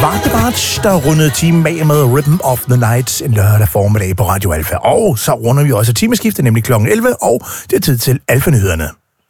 Vartebarts, der rundede timen af med Rhythm of the Night en lørdag formiddag på Radio Alfa. Og så runder vi også timeskiftet, nemlig kl. 11, og det er tid til Alfa-nyhederne.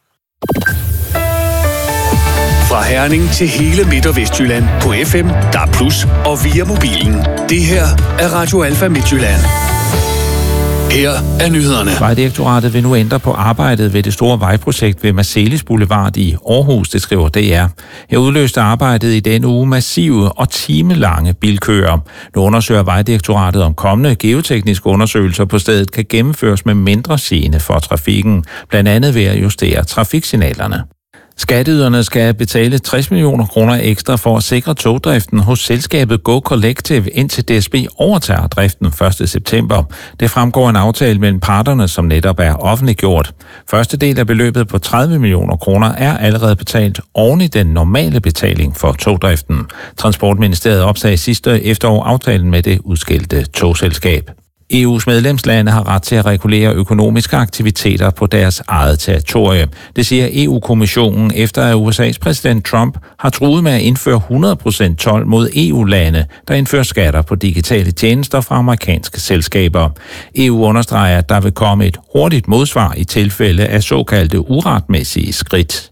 Fra Herning til hele Midt- og Vestjylland på FM, DAB+, og via mobilen. Det her er Radio Alfa Midtjylland. Her er nyhederne. Vejdirektoratet vil nu ændre på arbejdet ved det store vejprojekt ved Marselis Boulevard i Aarhus, det skriver DR. Her udløste arbejdet i denne uge massive og timelange bilkøer. Nu undersøger Vejdirektoratet, om kommende geotekniske undersøgelser på stedet kan gennemføres med mindre gene for trafikken, blandt andet ved at justere trafiksignalerne. Skatteyderne skal betale 60 millioner kroner ekstra for at sikre togdriften hos selskabet Go Collective, indtil DSB overtager driften 1. september. Det fremgår en aftale mellem parterne, som netop er offentliggjort. Første del af beløbet på 30 millioner kroner er allerede betalt oven i den normale betaling for togdriften. Transportministeriet opsagde sidste efterår aftalen med det udskilte togselskab. EU's medlemslande har ret til at regulere økonomiske aktiviteter på deres eget territorie. Det siger EU-kommissionen efter at USA's præsident Trump har truet med at indføre 100% told mod EU-lande, der indfører skatter på digitale tjenester fra amerikanske selskaber. EU understreger, at der vil komme et hurtigt modsvar i tilfælde af såkaldte uretmæssige skridt.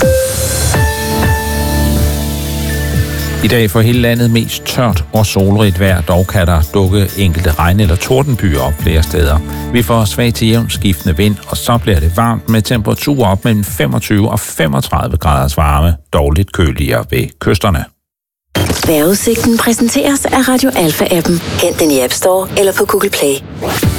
I dag får hele landet mest tørt og solrigt vejr, dog kan der dukke enkelte regn- eller tordenbyer op flere steder. Vi får svag til jævn skiftende vind, og så bliver det varmt med temperaturer op mellem 25 og 35 graders varme, dog lidt køligere ved kysterne. Vejrudsigten præsenteres af Radio Alfa-appen. Hent den i App Store eller på Google Play.